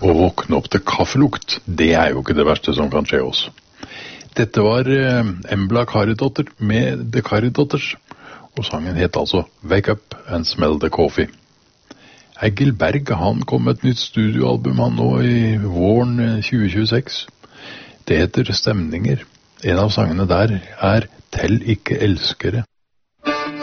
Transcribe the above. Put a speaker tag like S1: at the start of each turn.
S1: Å våkne opp til kaffelukt, det er jo ikke det verste som kan skje oss. Dette var Embla Karidotter med The Karidotters, og sangen het altså Wake Up and Smell the Coffee. Egil Berg, han kom med et nytt studioalbum han nå i våren 2026. Det heter Stemninger. En av sangene der er Tell ikke elskere.